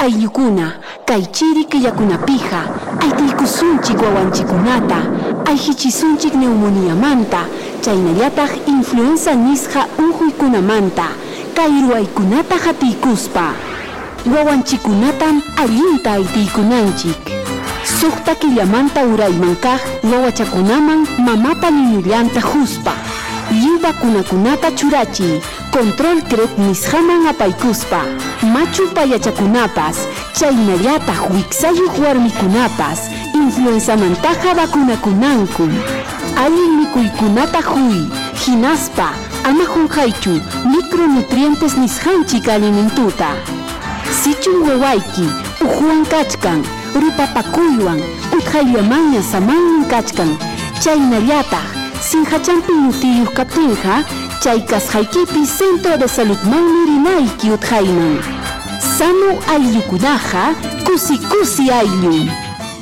Aylukuna, kaychiri killakunapija, aytiykusunchik wawanchikunata, ayhichisunchik neumoniamanta, chaynallataq influenza nisqa unquykunamanta, kay ruwaykunata hatiykuspa. Wawanchikunatam allinta aytiykunanchik. Suqta killamanta urayman kaq wawachakunaman mamapa linullanta huspa. Lliw vacunakunata churachiy, control CREP nisqaman apaykuspa. Machu payachakunapas, chaynallataq wiksayuq warmikunapas, influenzamantaqa vacunakunanku. Allin mikuykunata huy, hinaspa, ama qunqaychu, micronutrientes nisqanchik alimentuta. Sichun wawayki, ujuwan kachkan, rupapakuywan, utqayllamanña samannin kachkan, chaynallataq, sinhachampi nutiyuq kaptinqa, chay kasqaykipi Centro de Saludmanmi rinayki utqayman. Sanu ayllukunaqa, kusi ayllun.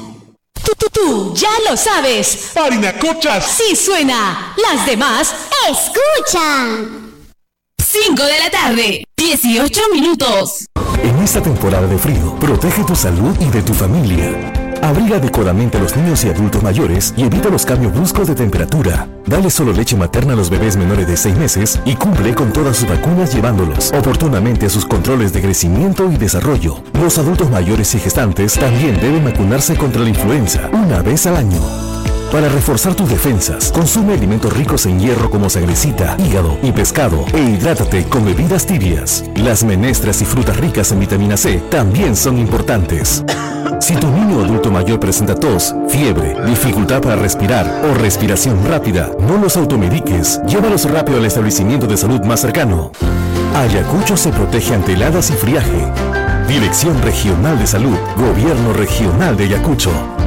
Tú, ya lo sabes. Parinacochas. Sí suena. Las demás escuchan. 5 de la tarde, 18 minutos. En esta temporada de frío, protege tu salud y de tu familia. Abriga adecuadamente a los niños y adultos mayores y evita los cambios bruscos de temperatura. Dale solo leche materna a los bebés menores de 6 meses y cumple con todas sus vacunas llevándolos oportunamente a sus controles de crecimiento y desarrollo. Los adultos mayores y gestantes también deben vacunarse contra la influenza una vez al año. Para reforzar tus defensas, consume alimentos ricos en hierro como sagrecita, hígado y pescado e hidrátate con bebidas tibias. Las menestras y frutas ricas en vitamina C también son importantes. Si tu niño o adulto mayor presenta tos, fiebre, dificultad para respirar o respiración rápida, no los automediques. Llévalos rápido al establecimiento de salud más cercano. Ayacucho se protege ante heladas y friaje. Dirección Regional de Salud, Gobierno Regional de Ayacucho.